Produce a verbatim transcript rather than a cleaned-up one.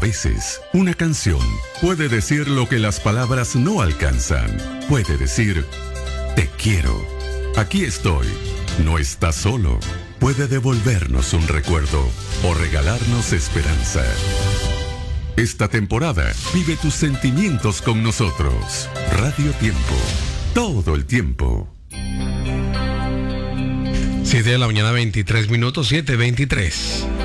veces, una canción puede decir lo que las palabras no alcanzan. Puede decir, te quiero, aquí estoy, no estás solo. Puede devolvernos un recuerdo o regalarnos esperanza. Esta temporada, vive tus sentimientos con nosotros. Radio Tiempo, todo el tiempo. siete de la mañana, veintitrés minutos, siete veintitrés.